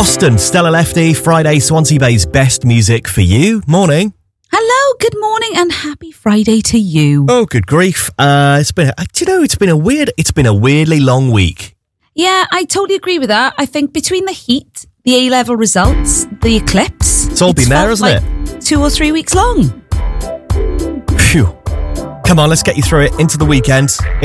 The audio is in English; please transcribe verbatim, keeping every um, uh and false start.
Boston, Stella Lefty, Friday, Swansea Bay's best music for you. Morning. Hello, good morning and happy Friday to you. Oh, good grief. Uh, it's been, a, do you know, it's been a weird, it's been a weirdly long week. Yeah, I totally agree with that. I think between the heat, the A-level results, the eclipse... It's all been there, hasn't like it? Two or three weeks long. Phew. Come on, let's get you through it into the weekend.